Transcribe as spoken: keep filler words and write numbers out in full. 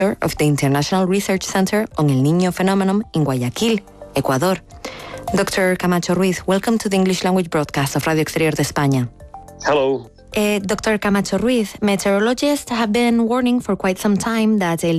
of the International Research Center on El Niño phenomenon in Guayaquil, Ecuador. Doctor Camacho Ruiz, welcome to the English language broadcast of Radio Exterior de España. Hello. Uh, Doctor Camacho Ruiz, meteorologists have been warning for quite some time that El